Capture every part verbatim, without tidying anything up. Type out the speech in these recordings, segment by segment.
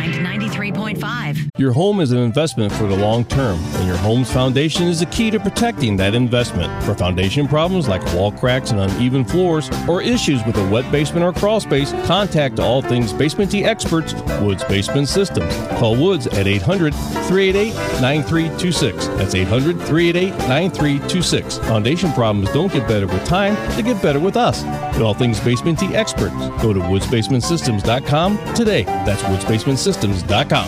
Rewind ninety-three point five. Your home is an investment for the long term, and your home's foundation is the key to protecting that investment. For foundation problems like wall cracks and uneven floors, or issues with a wet basement or crawl space, contact All Things Basementy experts, Woods Basement Systems. Call Woods at eight hundred, three eight eight, nine three two six. That's eight hundred, three eight eight, nine three two six. Foundation problems don't get better with time, they get better with us. The All Things Basementy experts. Go to woods basement systems dot com today. That's woods basement systems dot com.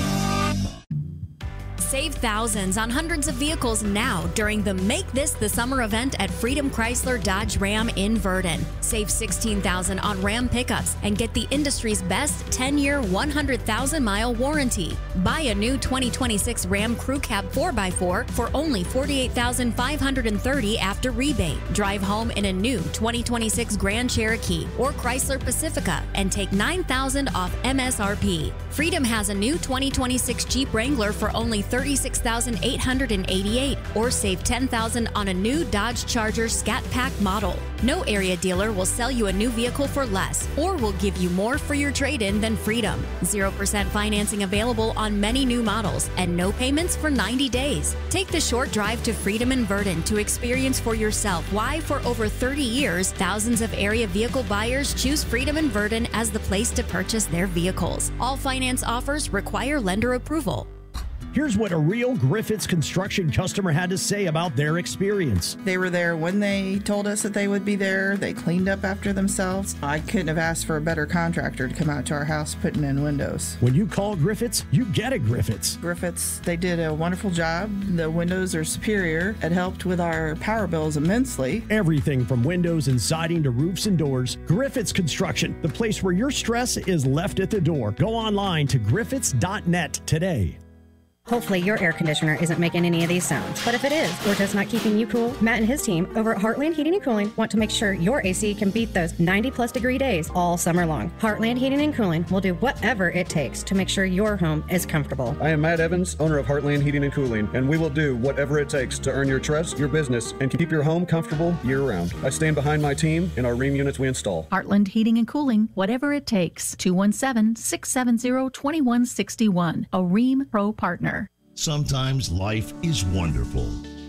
Save thousands on hundreds of vehicles now during the Make This the Summer event at Freedom Chrysler Dodge Ram in Verdon. Save sixteen thousand dollars on Ram pickups and get the industry's best ten-year, one hundred thousand mile warranty. Buy a new twenty twenty-six Ram Crew Cab four by four for only forty-eight thousand five hundred thirty dollars after rebate. Drive home in a new twenty twenty-six Grand Cherokee or Chrysler Pacifica and take nine thousand dollars off M S R P. Freedom has a new twenty twenty-six Jeep Wrangler for only thirty-six thousand eight hundred eighty-eight dollars or save ten thousand dollars on a new Dodge Charger Scat Pack model. No area dealer will sell you a new vehicle for less or will give you more for your trade-in than Freedom. zero percent financing available on many new models and no payments for ninety days. Take the short drive to Freedom in Verdon to experience for yourself why for over thirty years, thousands of area vehicle buyers choose Freedom in Verdon as the place to purchase their vehicles. All finance offers require lender approval. Here's what a real Griffiths Construction customer had to say about their experience. They were there when they told us that they would be there. They cleaned up after themselves. I couldn't have asked for a better contractor to come out to our house putting in windows. When you call Griffiths, you get a Griffiths. Griffiths, they did a wonderful job. The windows are superior. It helped with our power bills immensely. Everything from windows and siding to roofs and doors. Griffiths Construction, the place where your stress is left at the door. Go online to griffiths dot net today. Hopefully your air conditioner isn't making any of these sounds. But if it is, or just not keeping you cool, Matt and his team over at Heartland Heating and Cooling want to make sure your A C can beat those ninety plus degree days all summer long. Heartland Heating and Cooling will do whatever it takes to make sure your home is comfortable. I am Matt Evans, owner of Heartland Heating and Cooling, and we will do whatever it takes to earn your trust, your business, and keep your home comfortable year-round. I stand behind my team and our Rheem units we install. Heartland Heating and Cooling, whatever it takes. two one seven, six seven zero, two one six one. A Rheem Pro partner. Sometimes life is wonderful,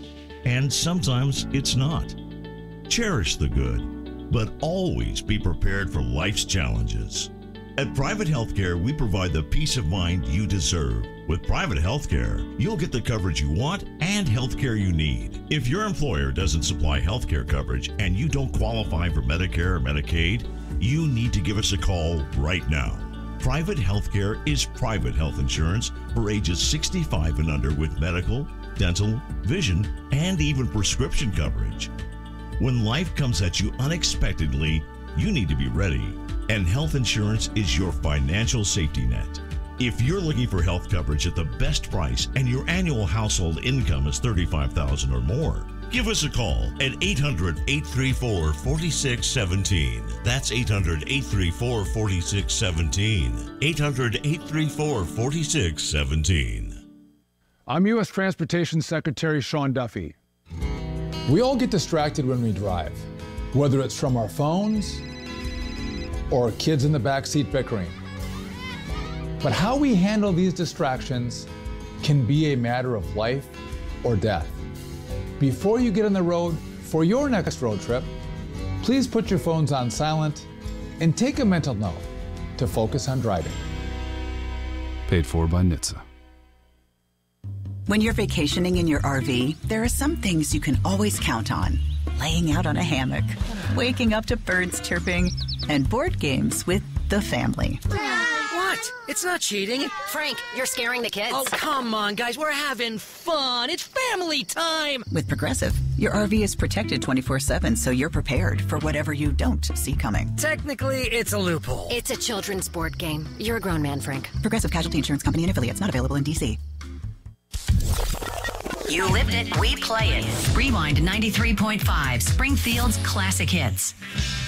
and sometimes it's not. Cherish the good, but always be prepared for life's challenges. At Private Healthcare, we provide the peace of mind you deserve. With Private Healthcare, you'll get the coverage you want and healthcare you need. If your employer doesn't supply healthcare coverage and you don't qualify for Medicare or Medicaid, you need to give us a call right now. Private Healthcare is private health insurance for ages sixty-five and under with medical, dental, vision, and even prescription coverage. When life comes at you unexpectedly, you need to be ready, and health insurance is your financial safety net. If you're looking for health coverage at the best price and your annual household income is thirty-five thousand dollars or more, give us a call at eight hundred, eight three four, four six one seven. That's eight hundred, eight three four, four six one seven. eight hundred, eight three four, four six one seven. I'm U S Transportation Secretary Sean Duffy. We all get distracted when we drive, whether it's from our phones or kids in the backseat bickering. But how we handle these distractions can be a matter of life or death. Before you get on the road for your next road trip, please put your phones on silent and take a mental note to focus on driving. Paid for by N H T S A. When you're vacationing in your R V, there are some things you can always count on. Laying out on a hammock, waking up to birds chirping, and board games with the family. What? It's not cheating. Frank, you're scaring the kids. Oh, come on, guys. We're having fun. It's family time. With Progressive, your R V is protected twenty-four seven, so you're prepared for whatever you don't see coming. Technically, it's a loophole. It's a children's board game. You're a grown man, Frank. Progressive Casualty Insurance Company and affiliates, not available in D C. You lived it, we play it. Rewind ninety-three point five, Springfield's classic hits.